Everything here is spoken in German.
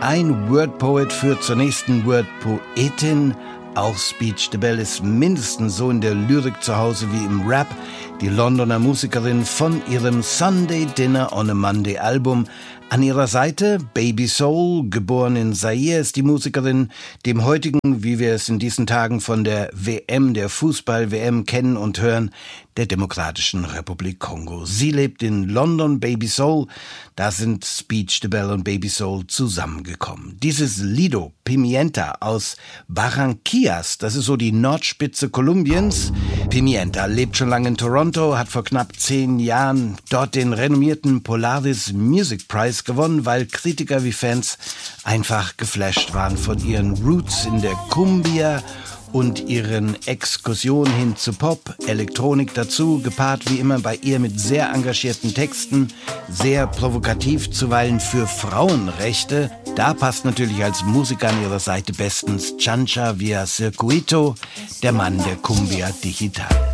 Ein Wordpoet führt zur nächsten Wordpoetin. Auch Speech the Bell ist mindestens so in der Lyrik zu Hause wie im Rap. Die Londoner Musikerin von ihrem Sunday Dinner on a Monday Album. An ihrer Seite Baby Soul, geboren in Zaire, ist die Musikerin, dem heutigen, wie wir es in diesen Tagen von der WM, der Fußball-WM kennen und hören, der Demokratischen Republik Kongo. Sie lebt in London, Baby Soul. Da sind Speech the Bell und Baby Soul zusammengekommen. Dieses Lido Pimienta aus Barranquillas, das ist so die Nordspitze Kolumbiens. Pimienta lebt schon lange in Toronto, hat vor knapp 10 Jahren dort den renommierten Polaris Music Prize gewonnen, weil Kritiker wie Fans einfach geflasht waren von ihren Roots in der Cumbia und ihren Exkursionen hin zu Pop, Elektronik dazu, gepaart wie immer bei ihr mit sehr engagierten Texten, sehr provokativ, zuweilen für Frauenrechte. Da passt natürlich als Musiker an ihrer Seite bestens Chancha via Circuito, der Mann der Cumbia Digital.